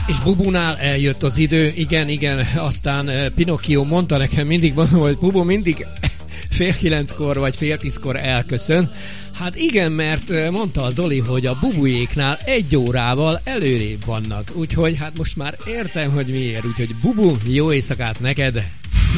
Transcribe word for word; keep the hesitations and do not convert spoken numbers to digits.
És Bubunál eljött az idő, igen, igen, aztán Pinocchio mondta nekem, mindig mondom, hogy Bubu mindig fél kilenckor vagy fél tízkor elköszön. Hát igen, mert mondta a Zoli, hogy a Bubujéknál egy órával előrébb vannak. Úgyhogy hát most már értem, hogy miért. Úgyhogy Bubu, jó éjszakát neked!